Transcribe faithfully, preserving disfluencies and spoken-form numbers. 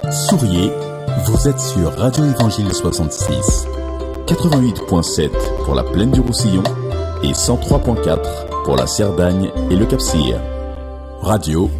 Souriez, vous êtes sur Radio Évangile soixante-six, quatre-vingt-huit virgule sept pour la plaine du Roussillon et cent trois virgule quatre pour la Cerdagne et le Cap-Cyr. Radio